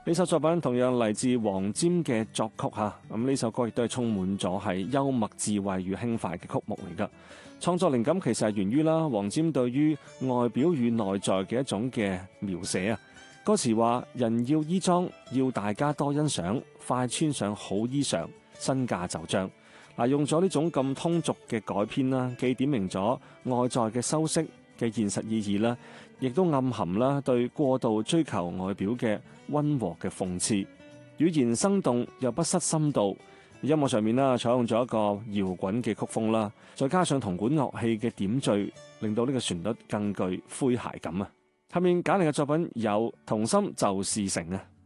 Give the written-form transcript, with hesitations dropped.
呢首作品同樣嚟自黃霑嘅作曲嚇，咁呢首歌亦都係充滿咗係幽默智慧與輕快嘅曲目嚟㗎。創作靈感其實係源於啦黃霑對於外表與內在嘅一種嘅描寫啊。歌詞話：人要衣裝，要大家多欣賞，快穿上好衣裳，身價就漲。嗱，用咗呢種咁通俗嘅改編啦，既點明咗外在嘅修飾嘅現實意義啦，亦都暗含啦對過度追求外表嘅溫和嘅諷刺，語言生動又不失深度。音樂上面啦，採用咗一個搖滾嘅曲風啦，再加上銅管樂器嘅點綴，令到呢個旋律更具詼諧感啊！下面揀嚟嘅作品有《同心就是誠》啊。